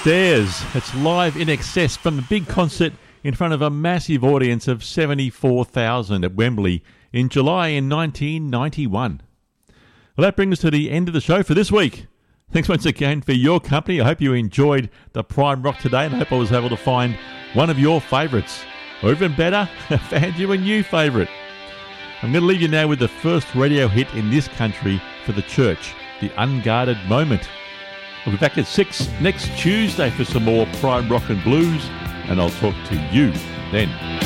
Stairs. It's live in excess from a big concert in front of a massive audience of 74,000 at Wembley in July in 1991. Well, that brings us to the end of the show for this week. Thanks once again for your company. I hope you enjoyed the Prime Rock today, and I hope I was able to find one of your favourites. Or even better, found you a new favourite. I'm going to leave you now with the first radio hit in this country for the church, The Unguarded Moment. We'll be back at 6 next Tuesday for some more Prime Rock and Blues, and I'll talk to you then.